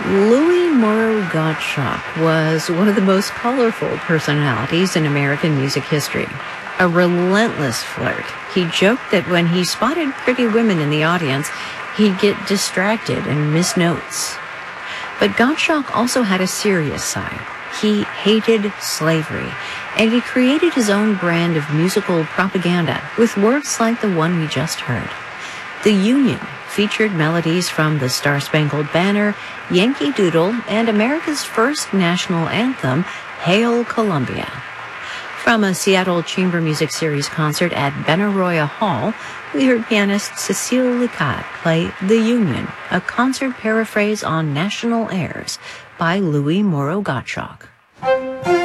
Louis Moreau Gottschalk was one of the most colorful personalities in American music history. A relentless flirt. He joked that when he spotted pretty women in the audience, he'd get distracted and miss notes. But Gottschalk also had a serious side. He hated slavery, and he created his own brand of musical propaganda with works like the one we just heard. The Union featured melodies from the Star-Spangled Banner, Yankee Doodle, and America's first national anthem, Hail Columbia. From a Seattle Chamber Music Series concert at Benaroya Hall, we heard pianist Cecile Lecat play The Union, a concert paraphrase on national airs by Louis Moreau Gottschalk.